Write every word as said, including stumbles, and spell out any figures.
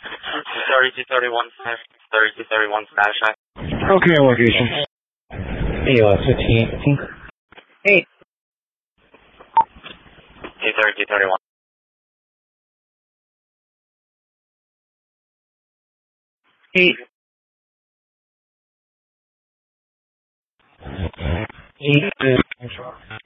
thirty-two thirty-one, thirty-two thirty-one status check. Okay, location. A L S fifteen. Hey. Hey, thirty-two thirty-one. Eight. Eight.